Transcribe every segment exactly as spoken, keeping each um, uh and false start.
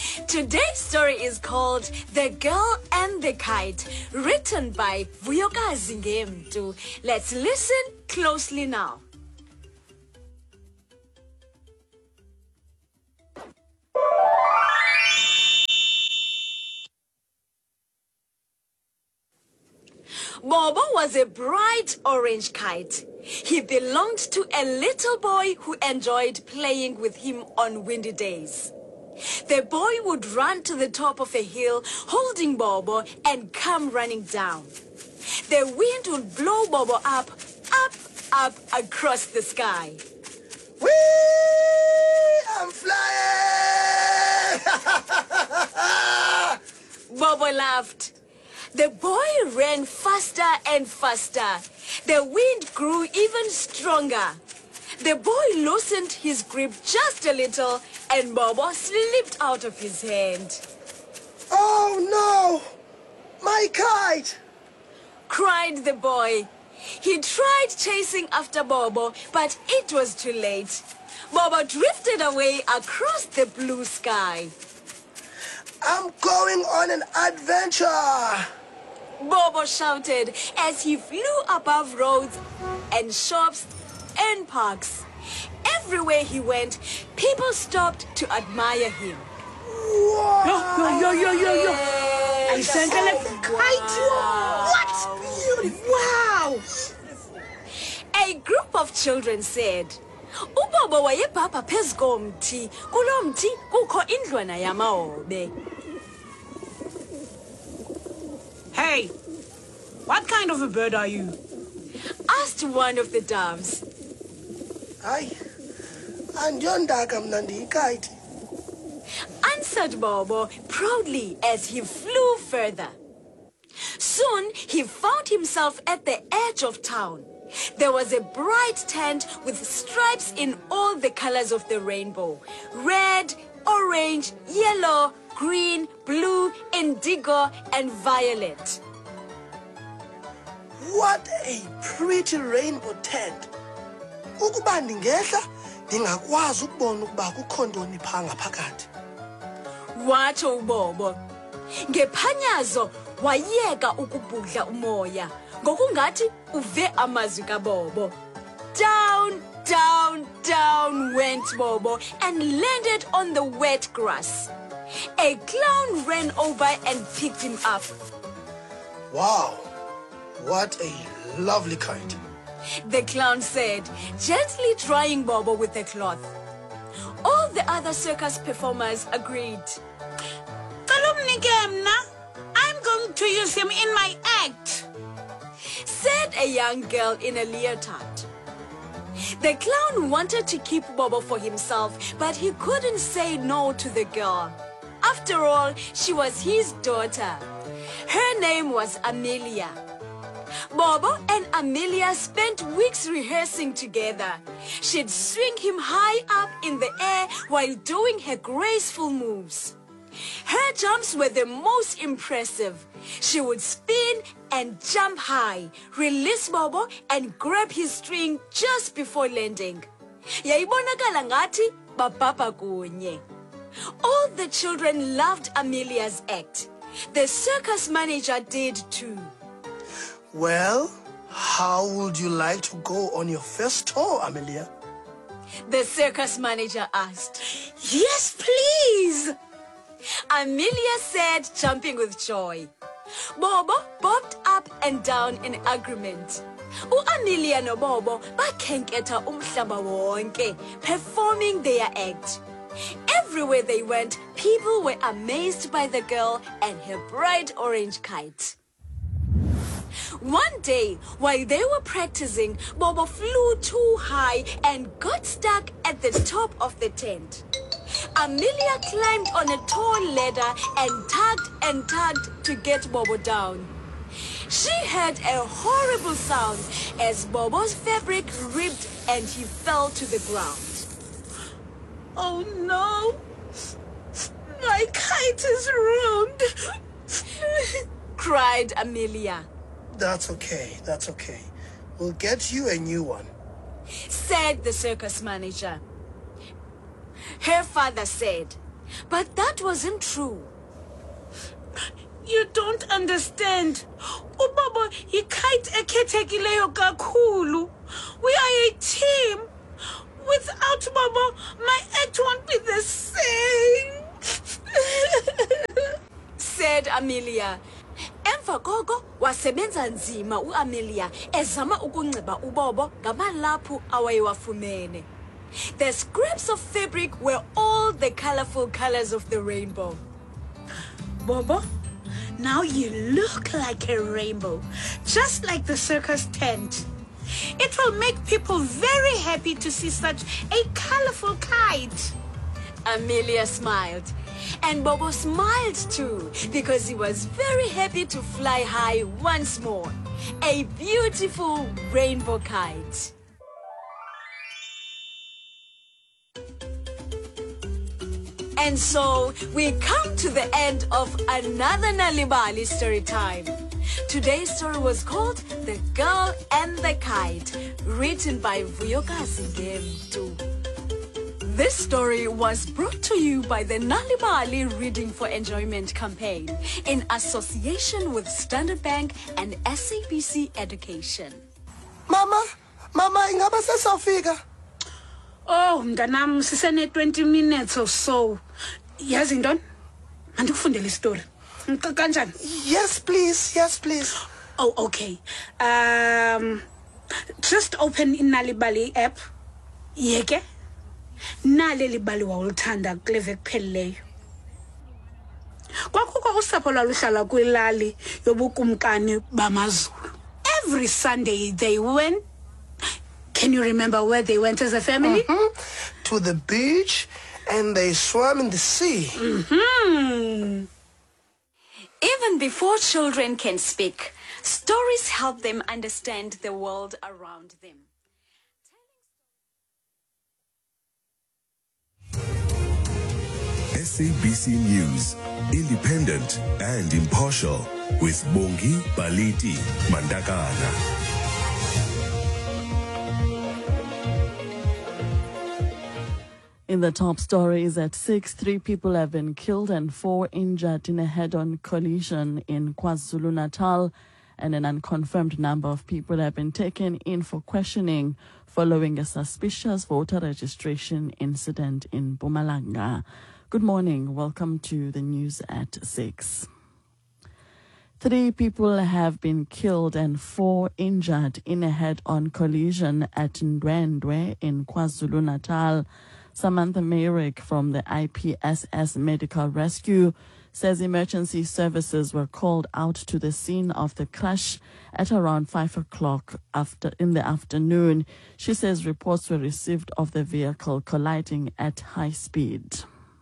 Today's story is called The Girl and the Kite, written by Vuyokazi Ngemtu. Let's listen closely now. Bobo was a bright orange kite. He belonged to a little boy who enjoyed playing with him on windy days. The boy would run to the top of a hill holding Bobo and come running down. The wind would blow Bobo up, up, up across the sky. Whee! I'm flying! Bobo laughed. The boy ran faster and faster. The wind grew even stronger. The boy loosened his grip just a little and Bobo slipped out of his hand. Oh no! My kite! Cried the boy. He tried chasing after Bobo, but it was too late. Bobo drifted away across the blue sky. I'm going on an adventure! Bobo shouted as he flew above roads and shops and parks. Everywhere he went, people stopped to admire him. Wow! Yo, yo, yo, yo, yo. I sent a kite. What? Beautiful! Wow! A group of children said, "Ubobo wayebhabha phezu komthi, kulo mthi kukho indlwana yamahobe." Hey, what kind of a bird are you? Asked one of the doves. Hayi, andiyondaka mna ndiyikite. Answered Bobo proudly as he flew further. Soon he found himself at the edge of town. There was a bright tent with stripes in all the colors of the rainbow: red, orange, yellow, green, blue, indigo, and violet. What a pretty rainbow tent. Ukuba ndingehla, ndingakwazi ukubona ukuba kukho ntoni phaa ngaphakathi. Watsho uBobo. Ngephanyazo wayeka ukubhudla umoya, ngokungathi uve amazwi kaBobo. Down, down, down went Bobo and landed on the wet grass. A clown ran over and picked him up. Wow, what a lovely kite. The clown said, gently drying Bobo with a cloth. All the other circus performers agreed. I'm going to use him in my act, said a young girl in a leotard. The clown wanted to keep Bobo for himself, but he couldn't say no to the girl. After all, she was his daughter. Her name was Amelia. Bobo and Amelia spent weeks rehearsing together. She'd swing him high up in the air while doing her graceful moves. Her jumps were the most impressive. She would spin and jump high, release Bobo and grab his string just before landing. Yayibonakala ngathi babhabha kunye. All the children loved Amelia's act. The circus manager did too. Well, how would you like to go on your first tour, Amelia? The circus manager asked. Yes, please. Amelia said, jumping with joy. Bobo bobbed up and down in agreement. U-Amelia no Bobo bakhenketha umhlaba wonke, performing their act. Everywhere they went, people were amazed by the girl and her bright orange kite. One day, while they were practicing, Bobo flew too high and got stuck at the top of the tent. Amelia climbed on a tall ladder and tugged and tugged to get Bobo down. She heard a horrible sound as Bobo's fabric ripped and he fell to the ground. Oh no, my kite is ruined, cried Amelia. That's okay, that's okay. We'll get you a new one, said the circus manager. Her father said, But that wasn't true. You don't understand. Ubaba yikite ekhethekileyo kakhulu. We are a team. Without Baba, my act won't be the same. Said Amelia. Emva koko wasebenza nzima uAmelia ezama ukunxiba uBobo ngamalaphu awayewafumene. The scraps of fabric were all the colorful colors of the rainbow. Bobo, now you look like a rainbow, just like the circus tent. It will make people very happy to see such a colorful kite. Amelia smiled, and Bobo smiled too, because he was very happy to fly high once more. A beautiful rainbow kite. And so we come to the end of another Nalibali story time. Today's story was called The Girl and the Kite, written by Vuyokazi Ngemtu. This story was brought to you by the Nalibali Reading for Enjoyment campaign in association with Standard Bank and S A B C Education. Mama, Mama, ingaba sesawufika? Oh, mntanam, sisene twenty minutes or so. Yazi ntoni? Mandikufundele istory. Kanjani? Yes, please. Yes, please. Oh, okay. Um, just open iNalibali app. Yeke. Naleli bali wawulithanda kuleve kuphelileyo. Kwakukho usapho lwaluhlala kwilali yobukumkani bamaZulu. Every Sunday they went. Can you remember where they went as a family? Mm-hmm. To the beach, and they swam in the sea. Mm-hmm. Even before children can speak, stories help them understand the world around them. S A B C News, independent and impartial, with Bongi Baliti Mandakana. In the top stories at six, three people have been killed and four injured in a head-on collision in KwaZulu-Natal, and an unconfirmed number of people have been taken in for questioning following a suspicious voter registration incident in Mpumalanga. Good morning. Welcome to the news at six. Three people have been killed and four injured in a head-on collision at Ndwendwe in KwaZulu-Natal. Samantha Mayrick from the I P S S Medical Rescue says emergency services were called out to the scene of the crash at around five o'clock after in the afternoon. She says reports were received of the vehicle colliding at high speed.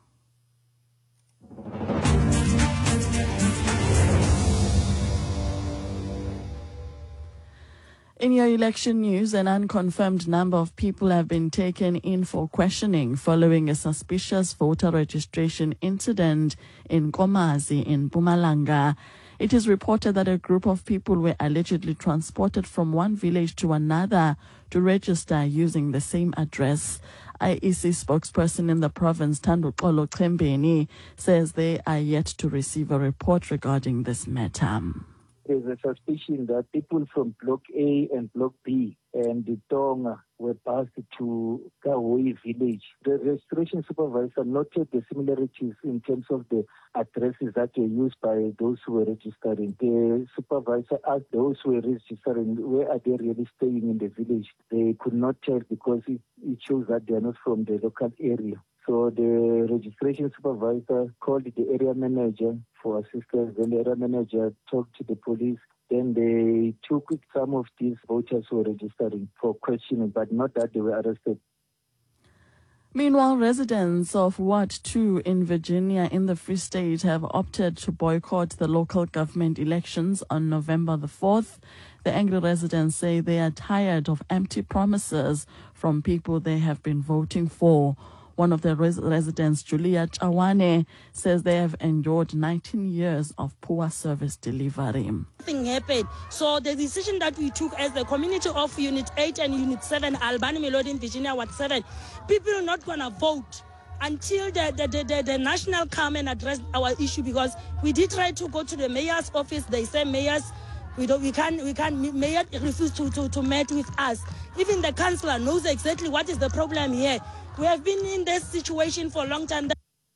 In your election news, an unconfirmed number of people have been taken in for questioning following a suspicious voter registration incident in Komazi in Mpumalanga. It is reported that a group of people were allegedly transported from one village to another to register using the same address. I E C spokesperson in the province, Thanduxolo Xembeni, says they are yet to receive a report regarding this matter. There's a suspicion that people from Block A and Block B and the Tonga were passed to Kahoi village. The registration supervisor noted the similarities in terms of the addresses that were used by those who were registering. The supervisor asked those who were registering, where are they really staying in the village? They could not tell because it, it shows that they are not from the local area. So the registration supervisor called the area manager for assistance. Then the area manager talked to the police. Then they took some of these voters who were registering for questioning, but not that they were arrested. Meanwhile, residents of Ward two in Virginia in the Free State have opted to boycott the local government elections on November the fourth. The angry residents say they are tired of empty promises from people they have been voting for. One of the res- residents, Julia Chawane, says they have endured nineteen years of poor service delivery. Nothing happened. So the decision that we took as the community of Unit eight and Unit seven, Albany Melody in Virginia Ward seven, people are not going to vote until the, the, the, the, the national come and address our issue, because we did try to go to the mayor's office. They say mayors, we don't, we can't, we can't, mayor refused to, to, to meet with us. Even the councillor knows exactly what is the problem here. We have been in this situation for a long time.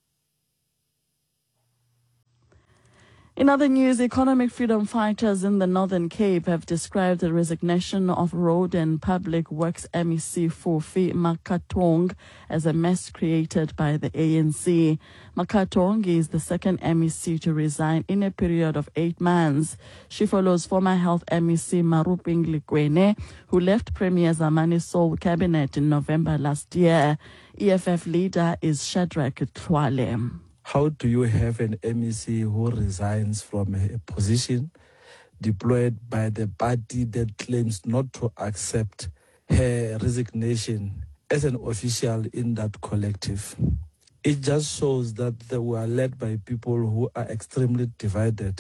In other news, economic freedom fighters in the Northern Cape have described the resignation of Road and Public Works M E C Fofi Makatong as a mess created by the A N C. Makatong is the second M E C to resign in a period of eight months. She follows former Health M E C Maruping Likwene, who left Premier Zamani Soul cabinet in November last year. E F F leader is Shadrack Twale. How do you have an M E C who resigns from a position deployed by the party that claims not to accept her resignation as an official in that collective? It just shows that they were led by people who are extremely divided.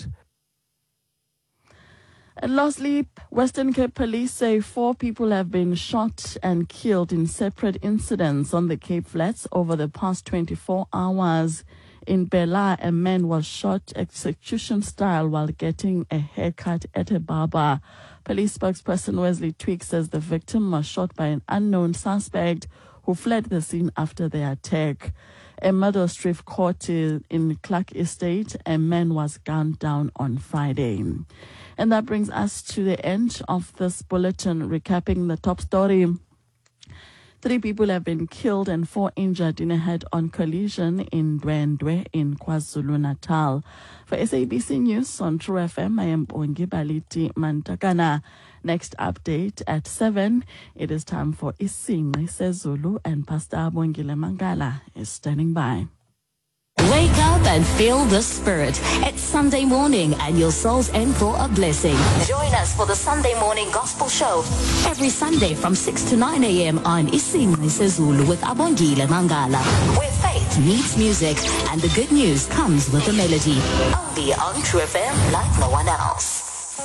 And lastly, Western Cape police say four people have been shot and killed in separate incidents on the Cape Flats over the past twenty-four hours. In Bela, a man was shot execution style while getting a haircut at a barber. Police spokesperson Wesley Twig says the victim was shot by an unknown suspect who fled the scene after the attack. A murder strip court in Clark Estate, a man was gunned down on Friday. And that brings us to the end of this bulletin, recapping the top story. Three people have been killed and four injured in a head-on collision in Dwendwe in KwaZulu-Natal. For S A B C News on True F M, I am Bongi Baliti Mantakana. Next update at seven. It is time for Isingwe Sezulu, and Pastor Bongile Mangala is standing by. Wake up and feel the spirit. It's Sunday morning and your soul's in for a blessing. Join us for the Sunday morning gospel show every Sunday from six to nine a.m. on Isingwe Sezulu with Abongile Mangala, where faith meets music and the good news comes with a melody. Only on True F M like no one else.